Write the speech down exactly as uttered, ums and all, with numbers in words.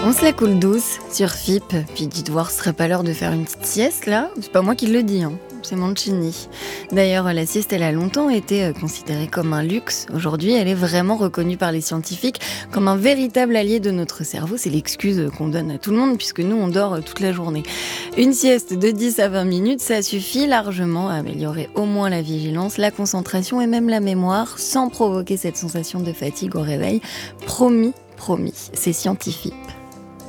On se la coule douce sur F I P, puis dites voir, ce serait pas l'heure de faire une petite sieste là? C'est pas moi qui le dis, hein. C'est Mancini. D'ailleurs, la sieste, elle a longtemps été considérée comme un luxe. Aujourd'hui, elle est vraiment reconnue par les scientifiques comme un véritable allié de notre cerveau. C'est l'excuse qu'on donne à tout le monde, puisque nous, on dort toute la journée. Une sieste de dix à vingt minutes, ça suffit largement à améliorer au moins la vigilance, la concentration et même la mémoire, sans provoquer cette sensation de fatigue au réveil. Promis, promis, c'est scientifique.